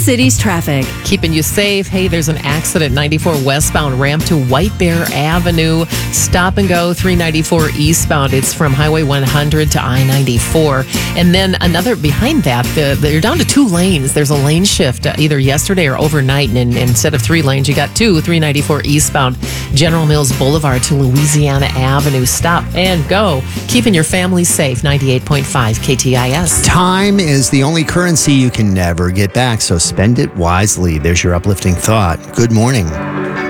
City's traffic. Keeping you safe. Hey, there's an accident 94 westbound ramp to White Bear Avenue. Stop and go 394 eastbound. It's from Highway 100 to I-94. And then another behind that, you're down to 2 lanes. There's a lane shift either yesterday or overnight. And instead of 3 lanes, you got 2, 394 eastbound. General Mills Boulevard to Louisiana Avenue. Stop and go. Keeping your family safe. 98.5 KTIS. Time is the only currency you can never get back, so spend it wisely. There's your uplifting thought. Good morning.